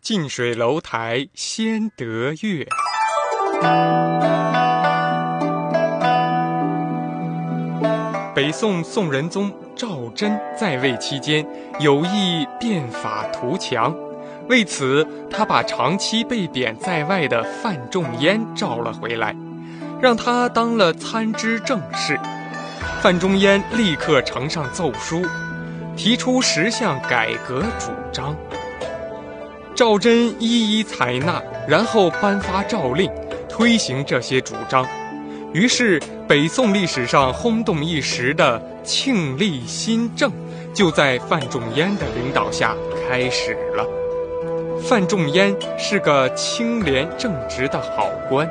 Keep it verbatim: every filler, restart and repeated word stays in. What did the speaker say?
近水楼台先得月。北宋宋仁宗赵祯在位期间，有意变法图强，为此他把长期被贬在外的范仲淹召了回来，让他当了参知政事。范仲淹立刻呈上奏书，提出十项改革主张。赵祯一一采纳，然后颁发诏令，推行这些主张。于是北宋历史上轰动一时的庆历新政就在范仲淹的领导下开始了。范仲淹是个清廉正直的好官，